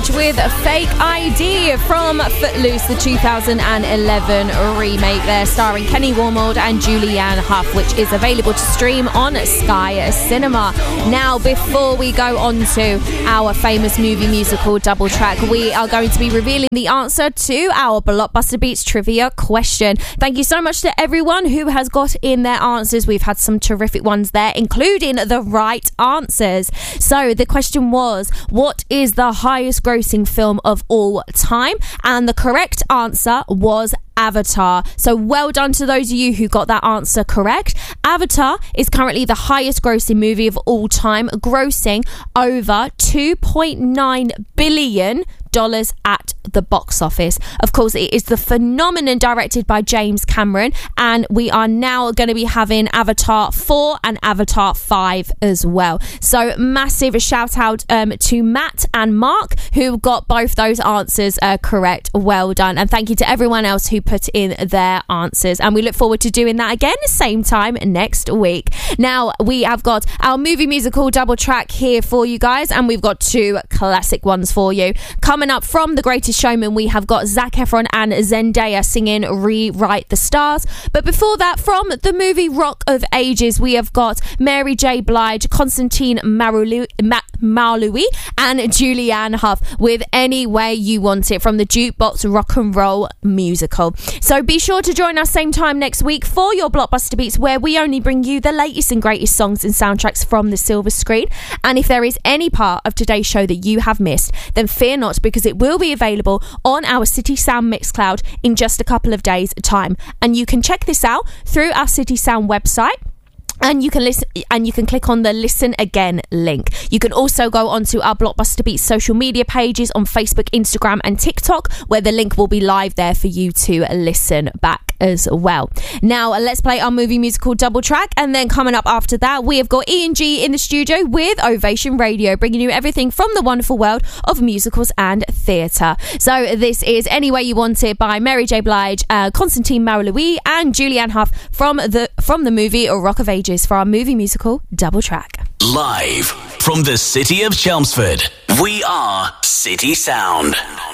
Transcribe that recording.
Blige with Fake ID from Footloose, the 2011 remake there, starring Kenny Wormald and Julianne Hough, which is available to stream on Sky Cinema. Now, before we go on to our famous movie musical double track, we are going to be revealing the answer to our Blockbuster Beats trivia question. Thank you so much to everyone who has got in their answers. We've had some terrific ones there, including the right answers. So the question was, what is the highest grossing film of all time? And the correct answer was Avatar. So well done to those of you who got that answer correct. Avatar is currently the highest grossing movie of all time, grossing over $2.9 billion at the box office. Of course, it is the phenomenon directed by James Cameron, and we are now going to be having Avatar 4 and Avatar 5 as well. So massive shout out to Matt and Mark, who got both those answers correct. Well done, and thank you to everyone else who put in their answers, and we look forward to doing that again same time next week. Now, we have got our movie musical double track here for you guys, and we've got two classic ones for you. Coming up from The Greatest Showman, we have got Zac Efron and Zendaya singing Rewrite the Stars. But before that, from the movie Rock of Ages, we have got Mary J. Blige, Constantine Marlowe and Julianne Hough with Any Way You Want It from the Jukebox Rock and Roll musical. So be sure to join us same time next week for your Blockbuster Beats, where we only bring you the latest and greatest songs and soundtracks from the silver screen. And if there is any part of today's show that you have missed, then fear not, because it will be available on our City Sound Mixcloud in just a couple of days' time. And you can check this out through our City Sound website. And you can listen, and you can click on the Listen Again link. You can also go onto our Blockbuster Beats social media pages on Facebook, Instagram and TikTok, where the link will be live there for you to listen back as well. Now, let's play our movie musical double track, and then coming up after that, we have got Ian G in the studio with Ovation Radio, bringing you everything from the wonderful world of musicals and theatre. So this is Any Way You Want It by Mary J. Blige, Constantine Marlowe and Julianne Hough from the movie Rock of Ages for our movie musical double track. Live from the city of Chelmsford, we are City Sound.